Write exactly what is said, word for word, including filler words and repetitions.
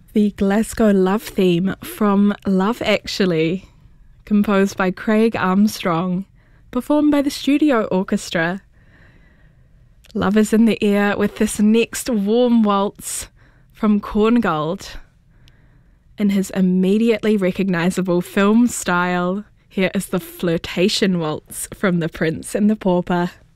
The Glasgow love theme from Love Actually, composed by Craig Armstrong, performed by the Studio Orchestra. Love is in the air with this next warm waltz from Korngold. In his immediately recognisable film style, here is the Flirtation Waltz from The Prince and the Pauper.